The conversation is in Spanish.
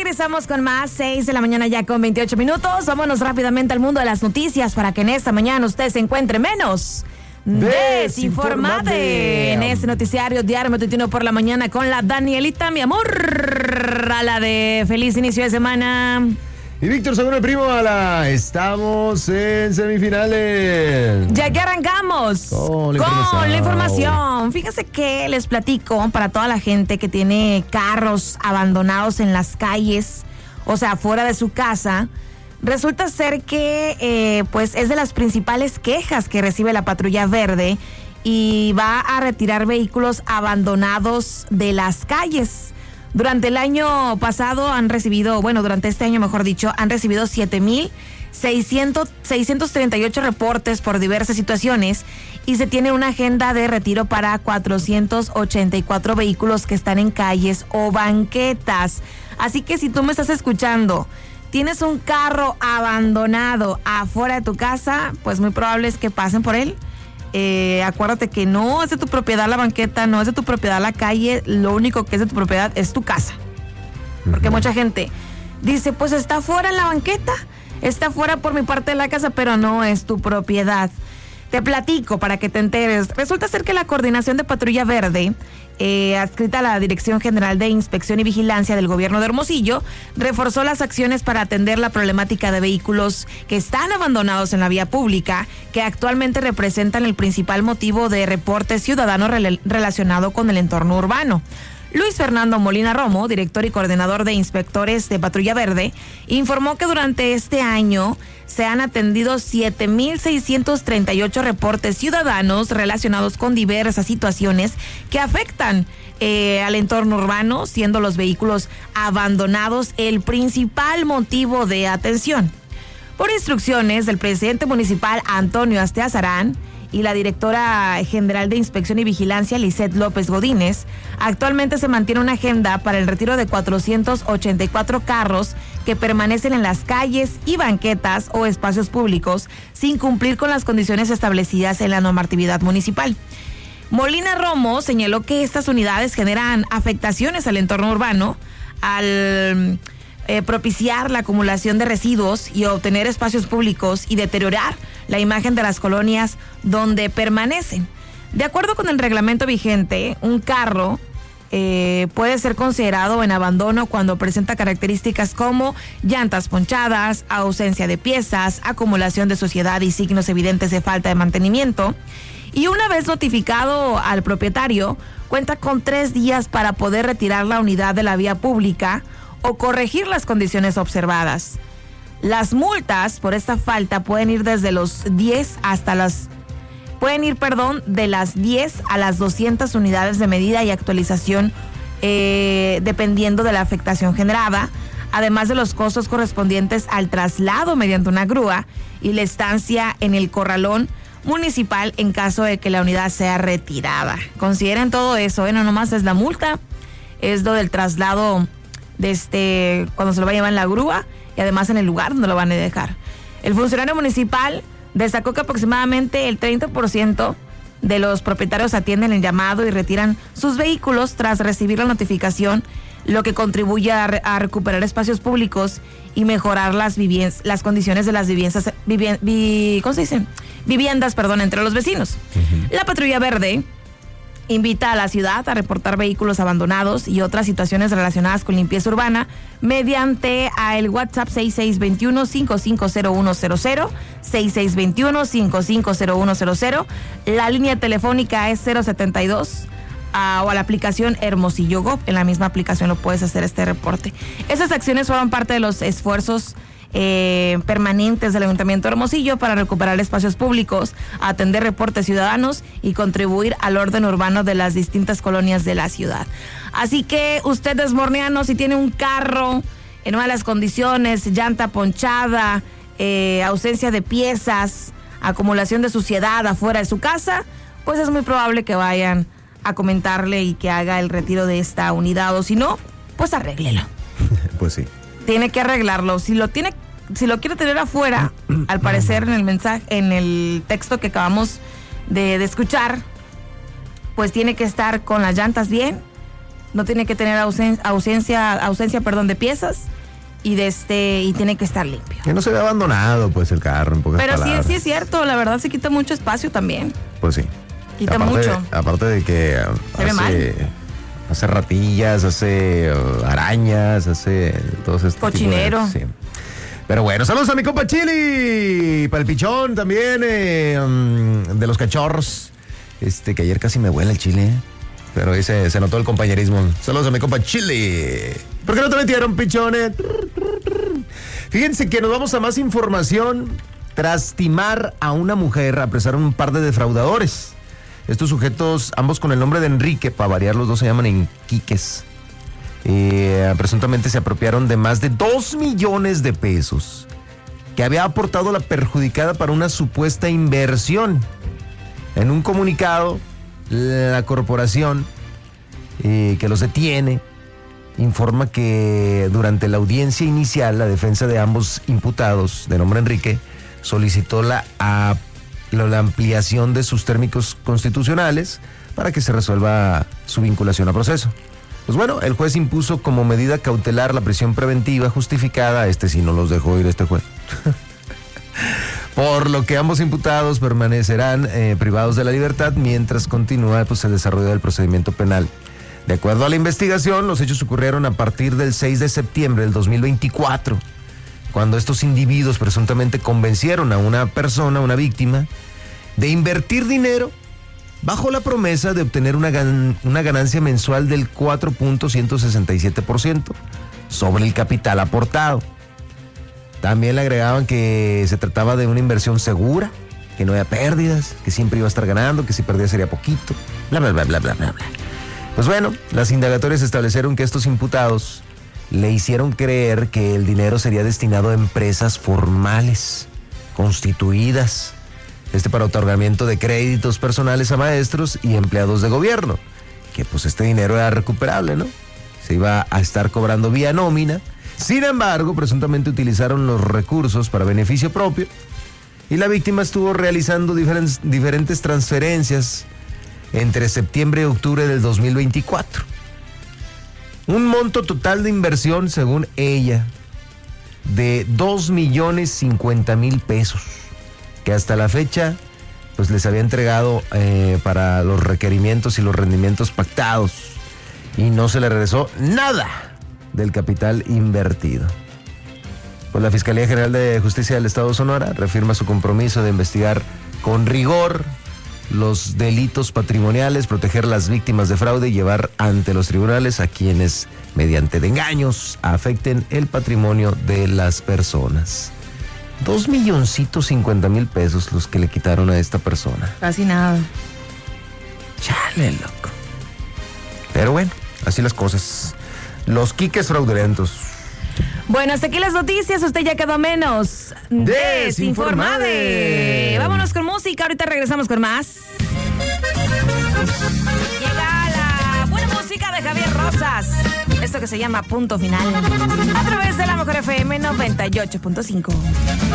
Regresamos con más, 6 de la mañana ya con 28 minutos. Vámonos rápidamente al mundo de las noticias para que en esta mañana usted se encuentre menos desinformado en este noticiario diario matutino por la mañana con la Danielita, mi amor, a la de feliz inicio de semana. Y Víctor Sagún, el primo, estamos en semifinales. Ya que arrancamos con la información. Fíjense que les platico para toda la gente que tiene carros abandonados en las calles, o sea, fuera de su casa. Resulta ser que pues es de las principales quejas que recibe la Patrulla Verde y va a retirar vehículos abandonados de las calles. Durante el año pasado durante este año mejor dicho, han recibido 7,638 reportes por diversas situaciones y se tiene una agenda de retiro para 484 vehículos que están en calles o banquetas. Así que si tú me estás escuchando, tienes un carro abandonado afuera de tu casa, pues muy probable es que pasen por él. Acuérdate que no es de tu propiedad la banqueta, no es de tu propiedad la calle, lo único que es de tu propiedad es tu casa. Porque mucha gente dice, pues está fuera en la banqueta, está fuera por mi parte de la casa, pero no es tu propiedad. Te platico para que te enteres. Resulta ser que la Coordinación de Patrulla Verde, adscrita a la Dirección General de Inspección y Vigilancia del Gobierno de Hermosillo, reforzó las acciones para atender la problemática de vehículos que están abandonados en la vía pública, que actualmente representan el principal motivo de reporte ciudadano relacionado con el entorno urbano. Luis Fernando Molina Romo, director y coordinador de inspectores de Patrulla Verde, informó que durante este año se han atendido 7,638 reportes ciudadanos relacionados con diversas situaciones que afectan al entorno urbano, siendo los vehículos abandonados el principal motivo de atención. Por instrucciones del presidente municipal Antonio Asteazarán y la directora general de Inspección y Vigilancia, Lisette López Godínez, actualmente se mantiene una agenda para el retiro de 484 carros que permanecen en las calles y banquetas o espacios públicos sin cumplir con las condiciones establecidas en la normatividad municipal. Molina Romo señaló que estas unidades generan afectaciones al entorno urbano al propiciar la acumulación de residuos y obtener espacios públicos y deteriorar la imagen de las colonias donde permanecen. De acuerdo con el reglamento vigente, un carro puede ser considerado en abandono cuando presenta características como llantas ponchadas, ausencia de piezas, acumulación de suciedad y signos evidentes de falta de mantenimiento. Y una vez notificado al propietario, cuenta con 3 días para poder retirar la unidad de la vía pública o corregir las condiciones observadas. Las multas por esta falta pueden ir desde los 10 hasta las... de las 10 a las 200 unidades de medida y actualización, dependiendo de la afectación generada, además de los costos correspondientes al traslado mediante una grúa y la estancia en el corralón municipal en caso de que la unidad sea retirada. Consideren todo eso, no nomás es la multa, es lo del traslado cuando se lo va a llevar en la grúa y además en el lugar donde lo van a dejar. El funcionario municipal destacó que aproximadamente el 30% de los propietarios atienden el llamado y retiran sus vehículos tras recibir la notificación, lo que contribuye a recuperar espacios públicos y mejorar las condiciones de las viviendas, entre los vecinos. La Patrulla Verde invita a la ciudad a reportar vehículos abandonados y otras situaciones relacionadas con limpieza urbana mediante el WhatsApp 6621-550100, 6621-550100. La línea telefónica es 072 o a la aplicación Hermosillo Go. En la misma aplicación lo puedes hacer este reporte. Esas acciones fueron parte de los esfuerzos permanentes del Ayuntamiento de Hermosillo para recuperar espacios públicos, atender reportes ciudadanos y contribuir al orden urbano de las distintas colonias de la ciudad. Así que usted, desmorniano, si tiene un carro en una de las condiciones, llanta ponchada, ausencia de piezas, acumulación de suciedad afuera de su casa, pues es muy probable que vayan a comentarle y que haga el retiro de esta unidad, o si no, pues arréglelo. Pues sí. Tiene que arreglarlo. Si lo quiere tener afuera, al parecer en el mensaje, en el texto que acabamos de escuchar, pues tiene que estar con las llantas bien, no tiene que tener ausencia de piezas y y tiene que estar limpio. Que no se ve abandonado, pues, el carro, en pocas palabras. Pero sí es cierto, la verdad se quita mucho espacio también. Pues sí. Quita mucho. Aparte de que se ve mal. Hace ratillas, hace arañas, hace todo esto. Cochinero. Sí. Pero bueno, saludos a mi compa Chili, para el pichón también, de los cachorros. Que ayer casi me huele el chile, pero ahí se notó el compañerismo. Saludos a mi compa Chili. ¿Por qué no te metieron, pichones? Fíjense que nos vamos a más información. Tras timar a una mujer, apresaron un par de defraudadores. Estos sujetos, ambos con el nombre de Enrique, para variar, los dos se llaman Enquiques. Presuntamente se apropiaron de más de 2 millones de pesos que había aportado la perjudicada para una supuesta inversión. En un comunicado, la corporación que los detiene informa que durante la audiencia inicial, la defensa de ambos imputados, de nombre Enrique, solicitó la ampliación de sus términos constitucionales para que se resuelva su vinculación a proceso. Pues bueno, el juez impuso como medida cautelar la prisión preventiva justificada. Sí no los dejó ir este juez. Por lo que ambos imputados permanecerán privados de la libertad mientras continúa el desarrollo del procedimiento penal. De acuerdo a la investigación, los hechos ocurrieron a partir del 6 de septiembre del 2024, cuando estos individuos presuntamente convencieron a una persona, una víctima, de invertir dinero bajo la promesa de obtener una ganancia mensual del 4.167% sobre el capital aportado. También le agregaban que se trataba de una inversión segura, que no había pérdidas, que siempre iba a estar ganando, que si perdía sería poquito, bla, bla, bla, bla, bla, bla, bla. Pues bueno, las indagatorias establecieron que estos imputados le hicieron creer que el dinero sería destinado a empresas formales, constituidas, para otorgamiento de créditos personales a maestros y empleados de gobierno, que este dinero era recuperable, ¿no? Se iba a estar cobrando vía nómina. Sin embargo, presuntamente utilizaron los recursos para beneficio propio y la víctima estuvo realizando diferentes transferencias entre septiembre y octubre del 2024. Un monto total de inversión, según ella, de 2.050.000 pesos, que hasta la fecha les había entregado para los requerimientos y los rendimientos pactados, y no se le regresó nada del capital invertido. Pues la Fiscalía General de Justicia del Estado de Sonora reafirma su compromiso de investigar con rigor los delitos patrimoniales, proteger a las víctimas de fraude y llevar ante los tribunales a quienes, mediante engaños, afecten el patrimonio de las personas. 2.050.000 pesos los que le quitaron a esta persona. Casi nada. Chale, loco. Pero bueno, así las cosas. Los quiques fraudulentos. Bueno, hasta aquí las noticias. Usted ya quedó menos desinformado. Vámonos con música. Ahorita regresamos con más. Llega la buena música de Javier Rosas. Esto que se llama Punto Final. A través de la Mejor FM 98.5.